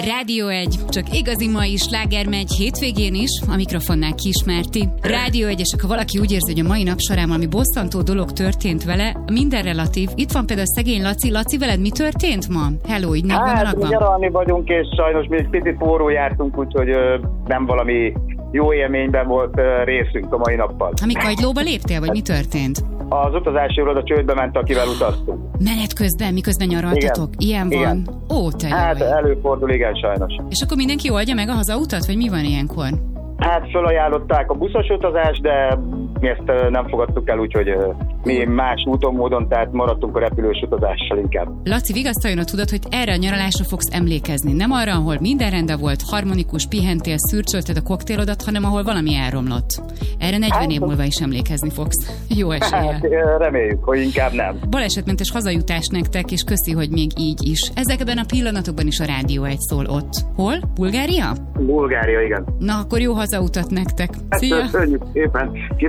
Rádió 1, csak igazi mai sláger megy hétvégén is, a mikrofonnál kiismerti. Rádió 1, és ha valaki úgy érzi, hogy a mai nap során valami bosszantó dolog történt vele, minden relatív. Itt van például szegény Laci. Laci, veled mi történt ma? Hello, így Hát, mi nyaralni vagyunk, és sajnos mi egy picit forró jártunk, úgyhogy nem valami jó élményben volt részünk a mai nappal. Ha mi kagylóba léptél, vagy mi történt? Az utazási iroda csődbe ment, akivel utaztunk. Menet közben, miközben nyaraltatok? Igen. Ilyen van? Igen. Ó, te Hát jaj. előfordul, igen, sajnos. És akkor mindenki oldja meg a hazautat, vagy mi van ilyenkor? Hát fölajánlották a buszos utazást, de mi ezt nem fogadtuk el, úgyhogy mi más úton, módon, tehát maradtunk a repülős utazással inkább. Laci, vigasztaljon a tudat, hogy erre a nyaralásra fogsz emlékezni. Nem arra, ahol minden rendben volt, harmonikus, pihentél, szürcsölted a koktélodat, hanem ahol valami elromlott. Erre 40 év múlva is emlékezni fogsz. Jó eséllyel. Hát reméljük, hogy inkább nem. Balesetmentes hazajutás nektek, és köszi, hogy még így is. Ezekben a pillanatokban is a Rádió 1 szól ott. Hol? Bulgária? Bulgária, igen. Na, akkor jó hazautat nektek. Szia! Köszönjük szépen.